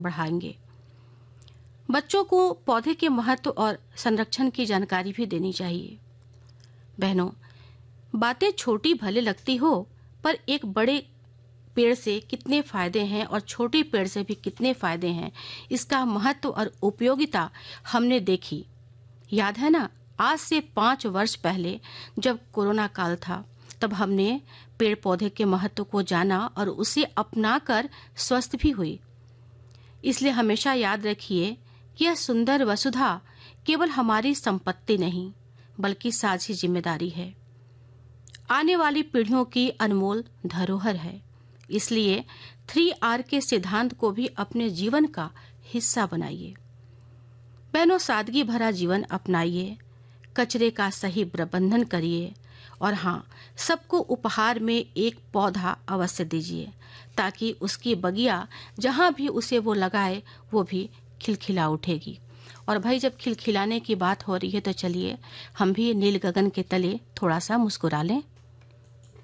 बढ़ाएंगे। बच्चों को पौधे के महत्व और संरक्षण की जानकारी भी देनी चाहिए। बहनों, बातें छोटी भले लगती हो, पर एक बड़े पेड़ से कितने फायदे हैं और छोटे पेड़ से भी कितने फायदे हैं, इसका महत्व और उपयोगिता हमने देखी। याद है ना, आज से 5 वर्ष पहले जब कोरोना काल था, तब हमने पेड़ पौधे के महत्व को जाना और उसे अपनाकर स्वस्थ भी हुई। इसलिए हमेशा याद रखिए कि यह सुंदर वसुधा केवल हमारी संपत्ति नहीं, बल्कि साझी जिम्मेदारी है, आने वाली पीढ़ियों की अनमोल धरोहर है। इसलिए 3R के सिद्धांत को भी अपने जीवन का हिस्सा बनाइए। बहनों, सादगी भरा जीवन अपनाइए, कचरे का सही प्रबंधन करिए और हाँ, सबको उपहार में एक पौधा अवश्य दीजिए, ताकि उसकी बगिया जहाँ भी उसे वो लगाए वो भी खिलखिला उठेगी। और भाई, जब खिलखिलाने की बात हो रही है तो चलिए हम भी नील गगन के तले थोड़ा सा मुस्कुरा लें।